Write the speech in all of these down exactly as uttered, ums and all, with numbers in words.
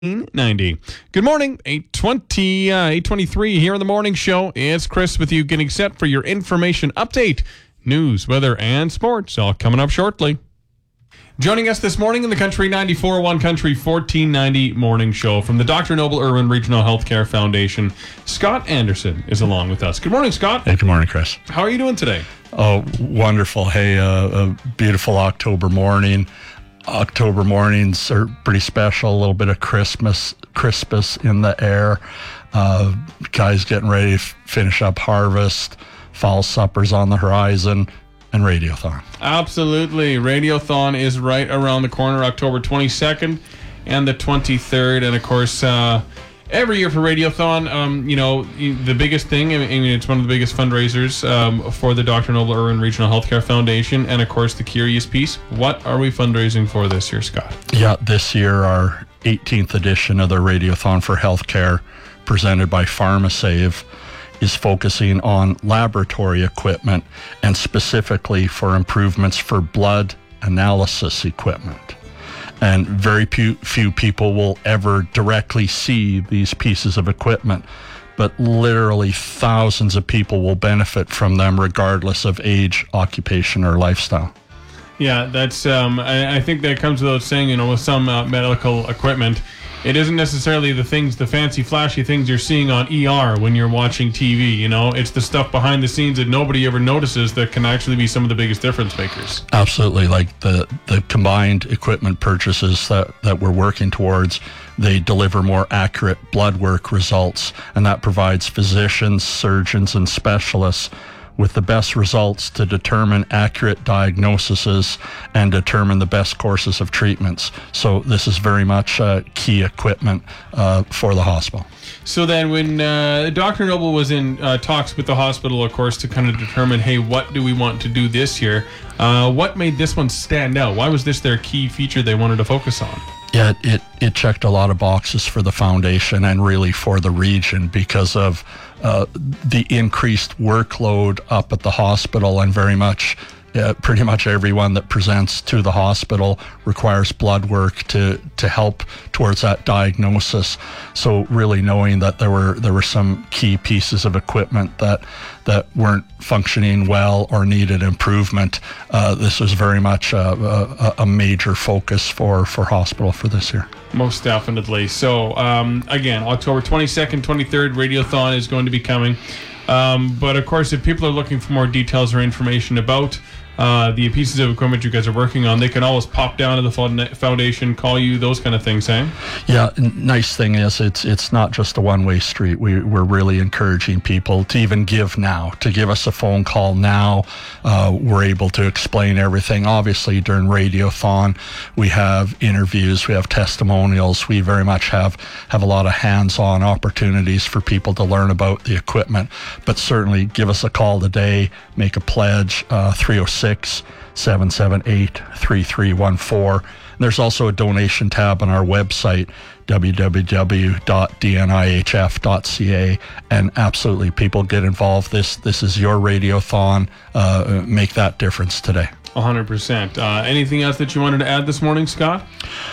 ninety. Good morning, eight twenty, uh, eight twenty-three here on the morning show. It's Chris with you, getting set for your information update. News, weather, and sports all coming up shortly. Joining us this morning in the Country ninety-four point one Country fourteen ninety morning show from the Doctor Noble Irwin Regional Healthcare Foundation, Scott Anderson is along with us. Good morning, Scott. Hey, good morning, Chris. How are you doing today? Oh, wonderful. Hey, uh, a beautiful October morning. October mornings are pretty special. A little bit of Christmas, Crispus in the air. Uh, guys getting ready to f- finish up harvest. Fall suppers on the horizon, and Radiothon. Absolutely. Radiothon is right around the corner, October twenty-second and the twenty-third. And of course, uh, every year for Radiothon, um, you know, the biggest thing, I mean, it's one of the biggest fundraisers um, for the Doctor Noble Irwin Regional Healthcare Foundation. And of course, the Curious Piece. What are we fundraising for this year, Scott? Yeah, this year, our eighteenth edition of the Radiothon for Healthcare, presented by PharmaSave, is focusing on laboratory equipment and specifically for improvements for blood analysis equipment. And very few, few people will ever directly see these pieces of equipment, but literally thousands of people will benefit from them regardless of age, occupation, or lifestyle. Yeah, that's. Um, I, I think that comes without saying, you know, with some uh, medical equipment, it isn't necessarily the things, the fancy, flashy things you're seeing on E R when you're watching T V. You know, it's the stuff behind the scenes that nobody ever notices that can actually be some of the biggest difference makers. Absolutely. Like the, the combined equipment purchases that, that we're working towards, they deliver more accurate blood work results, and that provides physicians, surgeons, and specialists with the best results to determine accurate diagnoses and determine the best courses of treatments. So this is very much uh, key equipment uh, for the hospital. So then when uh, Doctor Noble was in uh, talks with the hospital, of course, to kind of determine, hey, what do we want to do this year? Uh, what made this one stand out? Why was this their key feature they wanted to focus on? Yeah, it, it checked a lot of boxes for the foundation and really for the region because of uh, the increased workload up at the hospital, and very much, uh, pretty much everyone that presents to the hospital requires blood work to, to help towards that diagnosis. So really knowing that there were there were some key pieces of equipment that that weren't functioning well or needed improvement, uh, this was very much a, a, a major focus for, for hospital for this year. Most definitely. So, um, again, October twenty-second, twenty-third, Radiothon is going to be coming. Um, but, of course, if people are looking for more details or information about uh, the pieces of equipment you guys are working on, they can always pop down to the foundation, call you, those kind of things, eh? Yeah, nice thing is it's it's not just a one-way street. We, we're really encouraging people to even give now, to give us a phone call now. Uh, we're able to explain everything. Obviously, during Radiothon, we have interviews, we have testimonials. We very much have, have a lot of hands-on opportunities for people to learn about the equipment. But certainly, give us a call today, make a pledge, uh, three oh six, seven seven eight, three three one four. There's also a donation tab on our website, w w w dot d n i h f dot c a, and absolutely, people get involved. This this is your Radiothon. Uh, make that difference today. one hundred percent. Uh, anything else that you wanted to add this morning, Scott?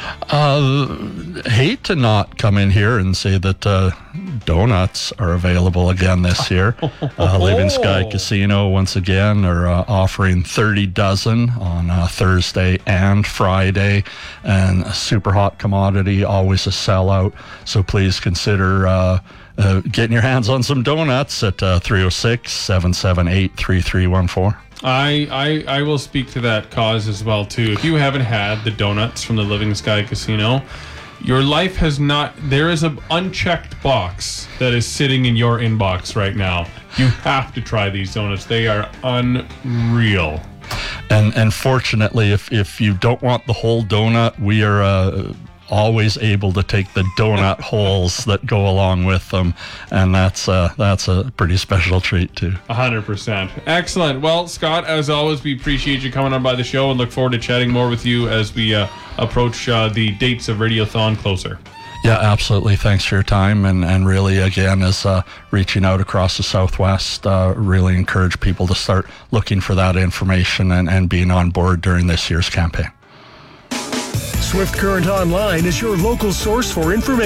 Uh, hate to not come in here and say that uh, donuts are available again this year. Uh, Living Sky Casino, once again, are uh, offering thirty dozen on uh, Thursday and Friday, and a super hot commodity, always a sellout. So please consider uh, uh, getting your hands on some donuts at uh, three oh six, seven seven eight, three three one four. I, I I will speak to that cause as well too. If you haven't had the donuts from the Living Sky Casino, your life has not. There is an unchecked box that is sitting in your inbox right now. You have to try these donuts. They are unreal. And and fortunately, if if you don't want the whole donut, we are uh, always able to take the donut holes that go along with them, and that's uh, that's a pretty special treat too. A hundred percent. Excellent. Well, Scott, as always, we appreciate you coming on by the show and look forward to chatting more with you as we uh, approach uh, the dates of Radiothon closer. Yeah, absolutely. Thanks for your time, and, and really, again, as uh, reaching out across the Southwest, uh, really encourage people to start looking for that information and, and being on board during this year's campaign. Swift Current Online is your local source for information.